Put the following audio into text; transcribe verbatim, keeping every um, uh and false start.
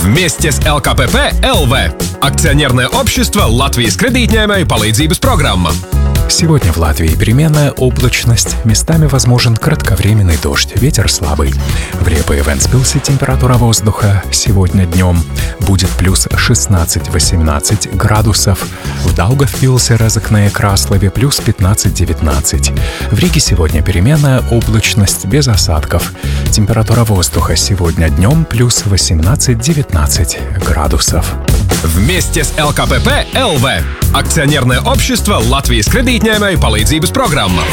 Вместе с эл ка пэ пэ эл вэ. Акционерное общество Латвijas кредитņēmēju palīdzības программа. Сегодня в Латвии переменная облачность, местами возможен кратковременный дождь, ветер слабый. В Репе и Вентспилсе температура воздуха сегодня днем будет плюс шестнадцать-восемнадцать градусов. В Даугавпилсе, Резекне и Краслове плюс пятнадцать-девятнадцать. В Риге сегодня переменная облачность без осадков. Температура воздуха сегодня днем плюс восемнадцать-девятнадцать градусов. Вместе с эл ка пэ пэ эл вэ. Акционерное общество Латвijas кредитņēmēju palīdzības программа.